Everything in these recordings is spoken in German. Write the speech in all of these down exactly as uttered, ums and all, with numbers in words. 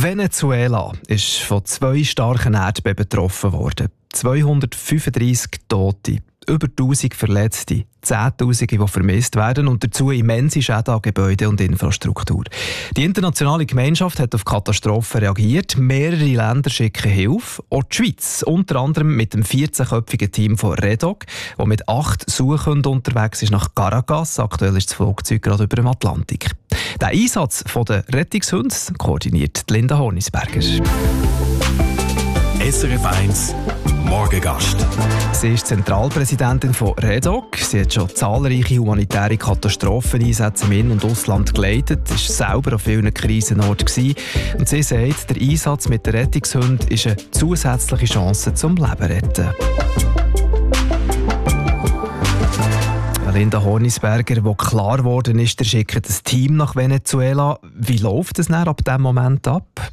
Venezuela ist von zwei starken Erdbeben betroffen worden. zweihundertfünfunddreissig Tote, über tausend Verletzte, Zehntausende, die vermisst werden und dazu immense Schäden an Gebäuden und Infrastruktur. Die internationale Gemeinschaft hat auf die Katastrophe reagiert. Mehrere Länder schicken Hilfe. Auch die Schweiz, unter anderem mit dem vierzehnköpfigen Team von REDOC, das mit acht Suchenden unterwegs ist nach Caracas. Aktuell ist das Flugzeug gerade über dem Atlantik. Den Einsatz der Rettungshunde koordiniert Linda Hornisberger. S R F eins Morgengast. Sie ist Zentralpräsidentin von REDOC. Sie hat schon zahlreiche humanitäre Katastropheneinsätze im In- und Ausland geleitet, war selber an vielen Krisenorten. Und sie sagt, der Einsatz mit den Rettungshunden ist eine zusätzliche Chance zum Leben retten. Linda Hornisberger, wo klar geworden ist, der schickt ein Team nach Venezuela. Wie läuft es dann ab diesem Moment ab?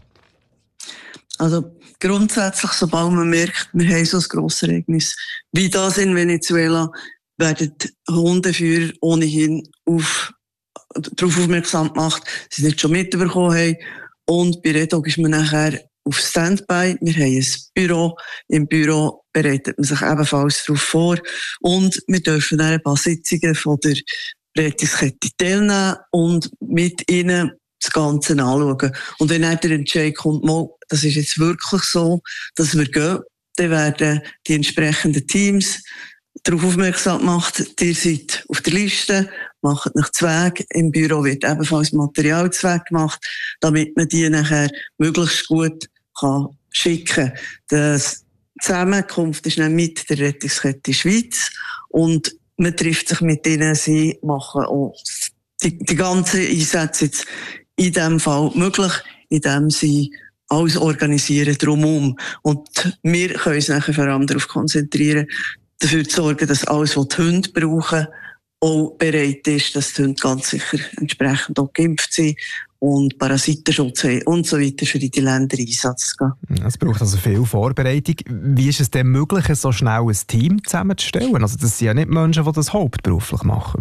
Also grundsätzlich, sobald man merkt, wir haben so ein grosses Ereignis wie das in Venezuela, werden Hundeführer ohnehin auf, darauf aufmerksam gemacht, dass sie nicht schon mitbekommen haben. Und bei REDOC ist man nachher auf Standby. Wir haben ein Büro. Im Büro bereitet man sich ebenfalls darauf vor. Und wir dürfen dann ein paar Sitzungen von der Rettungskette teilnehmen und mit ihnen das Ganze anschauen. Und wenn dann der Entscheid kommt, mal, das ist jetzt wirklich so, dass wir gehen, dann werden die entsprechenden Teams darauf aufmerksam gemacht, ihr seid auf der Liste, macht nach Zweig. Im Büro wird ebenfalls Materialzweig gemacht, damit man die nachher möglichst gut kann schicken kann. Die Zusammenkunft ist dann mit der Rettungskette Schweiz und man trifft sich mit ihnen, sie machen auch die, die ganzen Einsätze jetzt in diesem Fall möglich, indem sie alles organisieren drumherum. Und wir können uns nachher vor allem darauf konzentrieren, dafür zu sorgen, dass alles, was die Hunde brauchen, auch bereit ist, dass die Hunde ganz sicher entsprechend auch geimpft sind und Parasitenschutz haben und so weiter für in die Länder Einsatz zu gehen. Es braucht also viel Vorbereitung. Wie ist es denn möglich, so schnell ein Team zusammenzustellen? Also das sind ja nicht Menschen, die das hauptberuflich machen.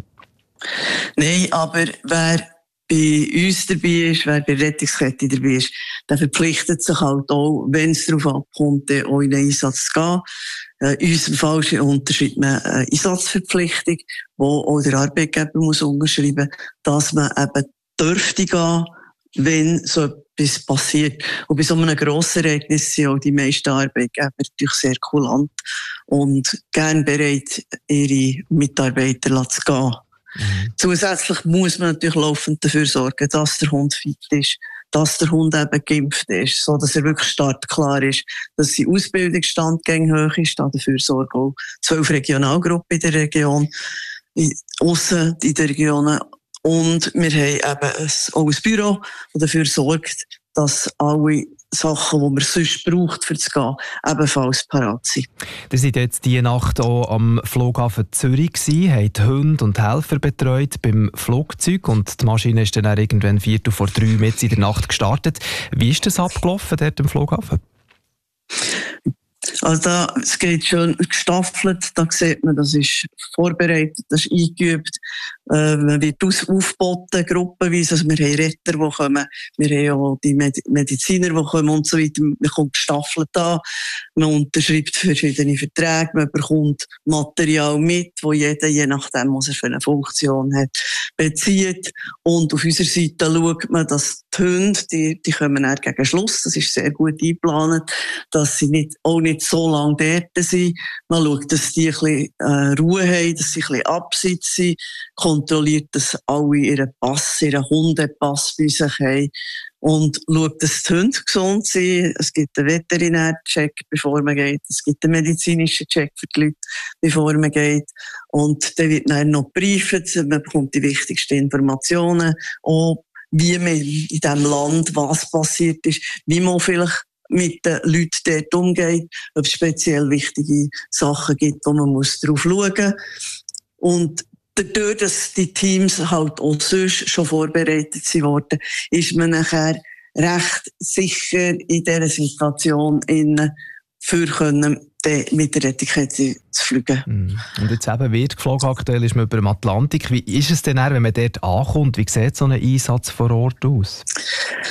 Nein, aber wer bei uns dabei ist, wer bei der Rettungskette dabei ist, der verpflichtet sich halt auch, wenn es darauf abkommt, auch in einen Einsatz zu gehen. Äh, in unserem Fall ist ein Unterschied eine Einsatzverpflichtung, wo auch der Arbeitgeber muss unterschreiben, dass man eben dürfte gehen, wenn so etwas passiert. Und bei so einem grossen Ereignis sind auch die meisten Arbeitgeber natürlich sehr kulant und gern bereit, ihre Mitarbeiter zu gehen. Mhm. Zusätzlich muss man natürlich laufend dafür sorgen, dass der Hund fit ist, dass der Hund eben geimpft ist, so dass er wirklich startklar ist, dass sein Ausbildungsstand hoch ist, dafür sorgen auch zwölf Regionalgruppen in der Region, aussen in den Regionen. Und wir haben eben auch ein Büro, das dafür sorgt, dass alle Sachen, die man sonst braucht, für das Gehen, ebenfalls parat sind. Ihr seid jetzt diese Nacht auch am Flughafen Zürich gewesen, habt Hunde und Helfer betreut beim Flugzeug und die Maschine ist dann irgendwann viertel vor drei mitten in der Nacht gestartet. Wie ist das abgelaufen dort am Flughafen? Also da, es geht schon gestaffelt, da sieht man, das ist vorbereitet, das ist eingeübt, äh, man wird aus, aufgeboten, gruppenweise, also wir haben Retter, die kommen, wir haben auch die Med- Mediziner, die kommen und so weiter, man kommt gestaffelt an, man unterschreibt verschiedene Verträge, man bekommt Material mit, wo jeder, je nachdem, was er für eine Funktion hat, bezieht und auf unserer Seite schaut man, dass die Hunde, die, die kommen dann gegen Schluss, das ist sehr gut eingeplant, dass sie nicht, auch nicht so lange dort sind. Man schaut, dass die ein bisschen äh, Ruhe haben, dass sie ein bisschen abseits sind, kontrolliert, dass alle ihren Pass, ihren Hundepass bei sich haben und schaut, dass die Hunde gesund sind. Es gibt einen Veterinärcheck, bevor man geht. Es gibt einen medizinischen Check für die Leute, bevor man geht. Und dann wird dann noch gebrieft, man bekommt die wichtigsten Informationen, auch wie man in diesem Land, was passiert ist, wie man vielleicht mit den Leuten dort umgeht, ob es speziell wichtige Sachen gibt, wo man muss drauf schauen muss. Und dadurch, dass die Teams halt auch sonst schon vorbereitet wurden, ist man nachher recht sicher in dieser Situation innen für können, mit der Rettungskette zu fliegen. Und jetzt eben wird geflogen, aktuell ist man über dem Atlantik. Wie ist es denn dann, wenn man dort ankommt? Wie sieht so ein Einsatz vor Ort aus?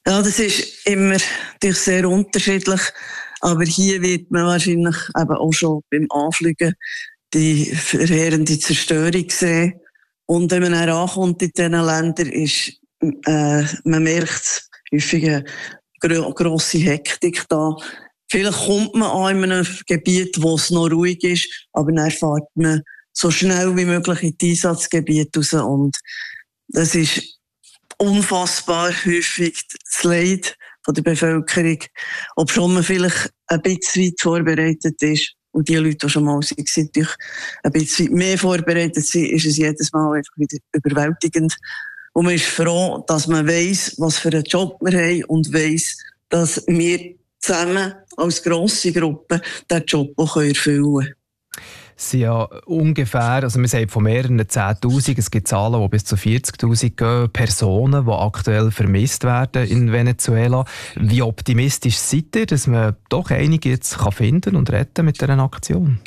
Ja, das ist immer natürlich sehr unterschiedlich. Aber hier wird man wahrscheinlich eben auch schon beim Anfliegen die verheerende Zerstörung sehen. Und wenn man dann ankommt in diesen Ländern, ist, äh, man merkt häufig eine gro- grosse Hektik da. Vielleicht kommt man an in einem Gebiet, wo es noch ruhig ist, aber dann fährt man so schnell wie möglich in die Einsatzgebiete raus. Und das ist unfassbar häufig das Leid von der Bevölkerung, ob schon man vielleicht ein bisschen weit vorbereitet ist. Und die Leute, die schon mal sind, sind natürlich ein bisschen mehr vorbereitet sind, ist es jedes Mal einfach wieder überwältigend. Und man ist froh, dass man weiss, was für einen Job wir haben und weiss, dass wir zusammen als grosse Gruppe diesen Job auch erfüllen können. Es sind ja ungefähr, also man sagt von mehreren zehntausend, es gibt Zahlen, die bis zu vierzigtausend gehen, Personen, die aktuell vermisst werden in Venezuela. Wie optimistisch seid ihr, dass man doch einige jetzt kann finden und retten mit dieser Aktion?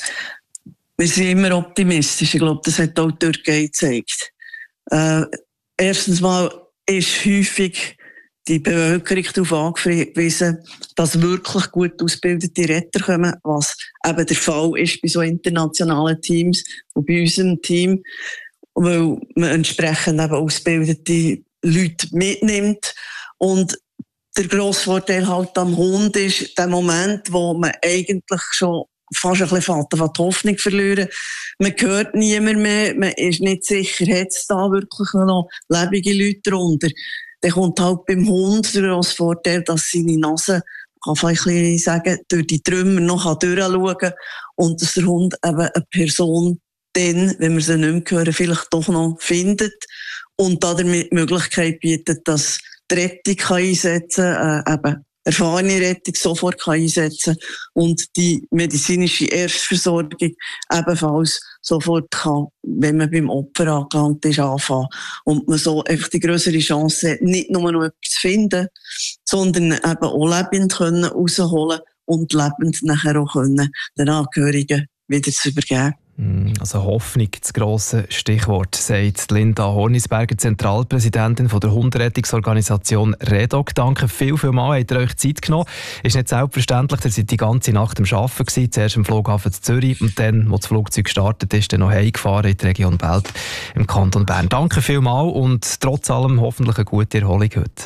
Wir sind immer optimistisch. Ich glaube, das hat auch die Türkei gezeigt. Äh, erstens mal ist häufig die Bevölkerung darauf angewiesen, dass wirklich gut ausgebildete Retter kommen, was eben der Fall ist bei so internationalen Teams und bei unserem Team, weil man entsprechend eben ausgebildete Leute mitnimmt. Und der grosse Vorteil halt am Hund ist der Moment, wo man eigentlich schon fast ein bisschen fährt, die Hoffnung verlieren. Man hört niemand mehr, man ist nicht sicher, hat es da wirklich noch lebende Leute drunter. Dann kommt halt beim Hund der grosse Vorteil, dass seine Nase, kann vielleicht ein bisschen sagen, durch die Trümmer noch durchschauen kann und dass der Hund eben eine Person dann, wenn wir sie nicht mehr hören, vielleicht doch noch findet und damit die Möglichkeit bietet, dass die Rettung kann einsetzen kann, äh, eben erfahrene Rettung sofort kann einsetzen und die medizinische Erstversorgung ebenfalls sofort kann, wenn man beim Opfer angelangt ist, anfangen. Und man so einfach die grössere Chance hat, nicht nur noch etwas zu finden, sondern eben auch lebend können rausholen und lebend nachher auch können den Angehörigen wieder zu übergeben. Also Hoffnung, das grosse Stichwort, sagt Linda Hornisberger, Zentralpräsidentin von der Hunderettungsorganisation REDOC. Danke viel, viel mal, habt ihr euch Zeit genommen. Ist nicht selbstverständlich, ihr seid die ganze Nacht am Arbeiten gewesen, zuerst am Flughafen zu Zürich und dann, als das Flugzeug gestartet ist, dann noch heimgefahren in die Region Belp im Kanton Bern. Danke viel mal und trotz allem hoffentlich eine gute Erholung heute.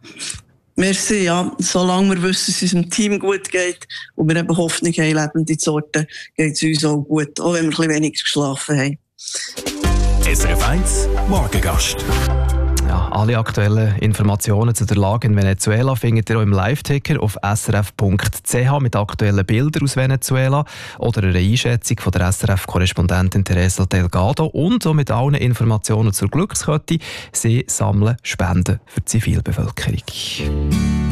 Merci, ja. Solange wir wissen, dass es unserem Team gut geht und wir eben Hoffnung haben, lebende Sorten, geht es uns auch gut, auch wenn wir ein bisschen weniger geschlafen haben. S R F eins Morgengast. Ja, alle aktuellen Informationen zu der Lage in Venezuela findet ihr auch im Live-Ticker auf s r f punkt c h mit aktuellen Bildern aus Venezuela oder einer Einschätzung von der S R F-Korrespondentin Teresa Delgado und auch mit allen Informationen zur Glückskette. Sie sammeln Spenden für die Zivilbevölkerung.